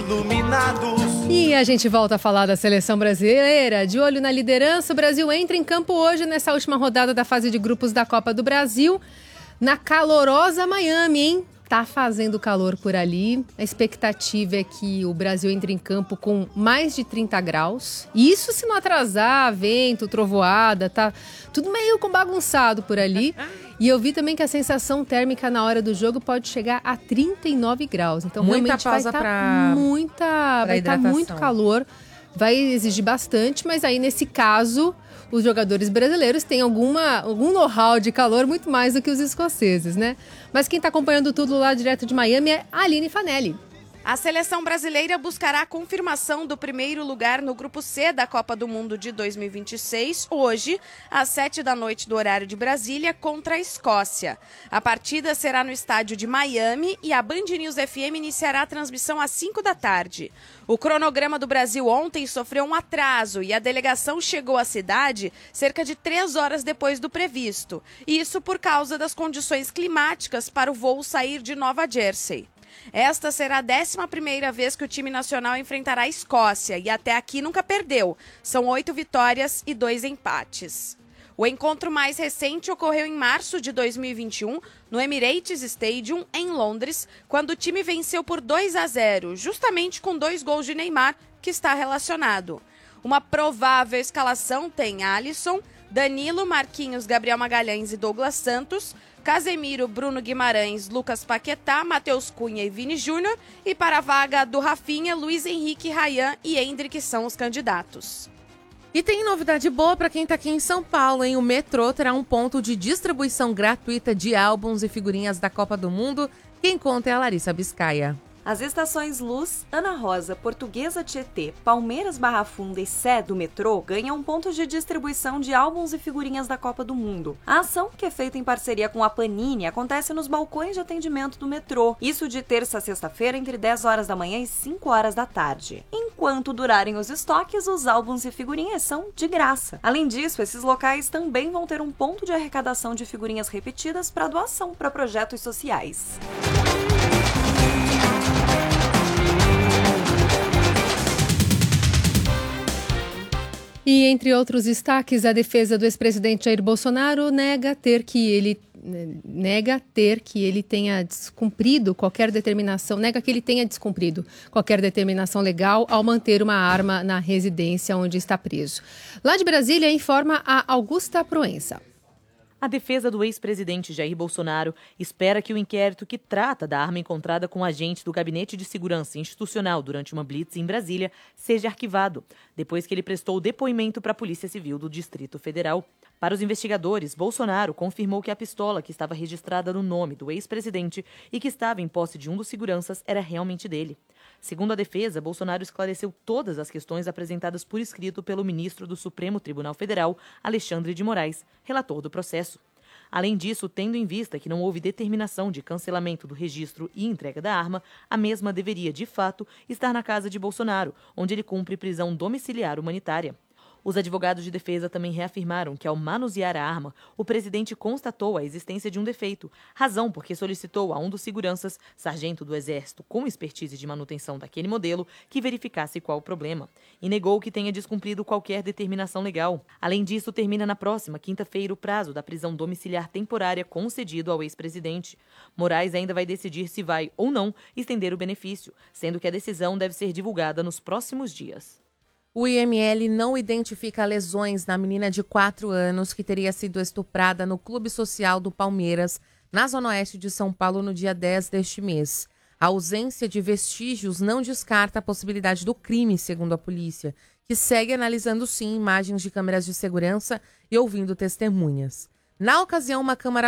iluminados. E a gente volta a falar da seleção brasileira. De olho na liderança, o Brasil entra em campo hoje nessa última rodada da fase de grupos da Copa do Brasil, na calorosa Miami, hein? Tá fazendo calor por ali. A expectativa é que o Brasil entre em campo com mais de 30 graus. Isso se não atrasar, vento, trovoada, tá tudo meio bagunçado por ali. E eu vi também que a sensação térmica na hora do jogo pode chegar a 39 graus. Então realmente vai estar muito calor. Vai exigir bastante, mas aí nesse caso os jogadores brasileiros têm algum know-how de calor muito mais do que os escoceses, né? Mas quem está acompanhando tudo lá direto de Miami é a Aline Fanelli. A seleção brasileira buscará a confirmação do primeiro lugar no Grupo C da Copa do Mundo de 2026, hoje, às 19h do horário de Brasília, contra a Escócia. A partida será no estádio de Miami e a Band News FM iniciará a transmissão às 5h. O cronograma do Brasil ontem sofreu um atraso e a delegação chegou à cidade cerca de 3 horas depois do previsto. Isso por causa das condições climáticas para o voo sair de Nova Jersey. Esta será a 11ª vez que o time nacional enfrentará a Escócia e até aqui nunca perdeu. São 8 vitórias e 2 empates. O encontro mais recente ocorreu em março de 2021, no Emirates Stadium, em Londres, quando o time venceu por 2-0, justamente com 2 gols de Neymar, que está relacionado. Uma provável escalação tem Alisson, Danilo, Marquinhos, Gabriel Magalhães e Douglas Santos, Casemiro, Bruno Guimarães, Lucas Paquetá, Matheus Cunha e Vini Júnior, e para a vaga do Rafinha, Luiz Henrique, Ryan e Endrick são os candidatos. E tem novidade boa para quem está aqui em São Paulo, hein? O metrô terá um ponto de distribuição gratuita de álbuns e figurinhas da Copa do Mundo. Quem conta é a Larissa Biscaia. As estações Luz, Ana Rosa, Portuguesa Tietê, Palmeiras Barra Funda e Sé do metrô ganham um ponto de distribuição de álbuns e figurinhas da Copa do Mundo. A ação, que é feita em parceria com a Panini, acontece nos balcões de atendimento do metrô. Isso de terça a sexta-feira, entre 10 horas da manhã e 5 horas da tarde. Enquanto durarem os estoques, os álbuns e figurinhas são de graça. Além disso, esses locais também vão ter um ponto de arrecadação de figurinhas repetidas para doação para projetos sociais. E, entre outros destaques, a defesa do ex-presidente Jair Bolsonaro nega que ele tenha descumprido qualquer determinação legal ao manter uma arma na residência onde está preso. Lá de Brasília, informa a Augusta Proença. A defesa do ex-presidente Jair Bolsonaro espera que o inquérito que trata da arma encontrada com agentes do Gabinete de Segurança Institucional durante uma blitz em Brasília seja arquivado, depois que ele prestou depoimento para a Polícia Civil do Distrito Federal. Para os investigadores, Bolsonaro confirmou que a pistola que estava registrada no nome do ex-presidente e que estava em posse de um dos seguranças era realmente dele. Segundo a defesa, Bolsonaro esclareceu todas as questões apresentadas por escrito pelo ministro do Supremo Tribunal Federal, Alexandre de Moraes, relator do processo. Além disso, tendo em vista que não houve determinação de cancelamento do registro e entrega da arma, a mesma deveria, de fato, estar na casa de Bolsonaro, onde ele cumpre prisão domiciliar humanitária. Os advogados de defesa também reafirmaram que, ao manusear a arma, o presidente constatou a existência de um defeito, razão porque solicitou a um dos seguranças, sargento do Exército com expertise de manutenção daquele modelo, que verificasse qual o problema, e negou que tenha descumprido qualquer determinação legal. Além disso, termina na próxima quinta-feira o prazo da prisão domiciliar temporária concedido ao ex-presidente. Moraes ainda vai decidir se vai ou não estender o benefício, sendo que a decisão deve ser divulgada nos próximos dias. O IML não identifica lesões na menina de 4 anos que teria sido estuprada no Clube Social do Palmeiras, na Zona Oeste de São Paulo, no dia 10 deste mês. A ausência de vestígios não descarta a possibilidade do crime, segundo a polícia, que segue analisando sim imagens de câmeras de segurança e ouvindo testemunhas. Na ocasião, uma câmara